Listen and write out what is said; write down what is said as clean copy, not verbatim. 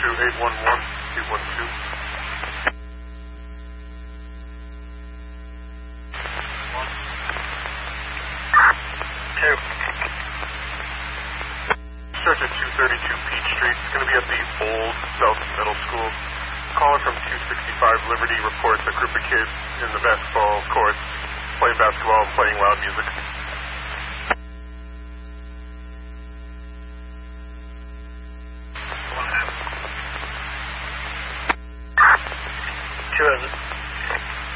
to 811-812. Two. Search at 232 Peach Street. It's going to be at the old South Middle School. Caller from 265 Liberty reports a group of kids in the basketball courts playing basketball and playing loud music.